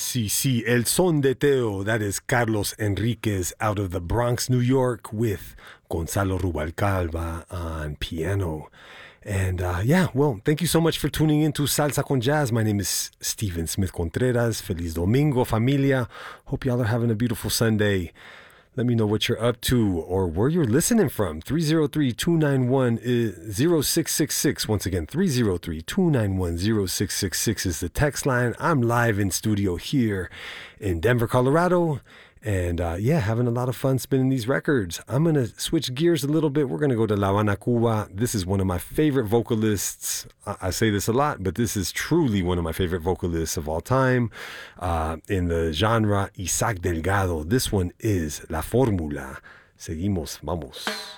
sí, El Son de Teo. That is Carlos Enriquez out of the Bronx, New York, with Gonzalo Rubalcaba on piano. And thank you so much for tuning in to Salsa con Jazz. My name is Steven Smith Contreras. Feliz Domingo, familia. Hope y'all are having a beautiful Sunday. Let me know what you're up to or where you're listening from. 303-291-0666. Once again, 303-291-0666 is the text line. I'm live in studio here in Denver, Colorado. And having a lot of fun spinning these records. I'm going to switch gears a little bit. We're going to go to La Habana, Cuba. This is one of my favorite vocalists. I say this a lot, but this is truly one of my favorite vocalists of all time. In the genre, Isaac Delgado. This one is La Fórmula. Seguimos, vamos.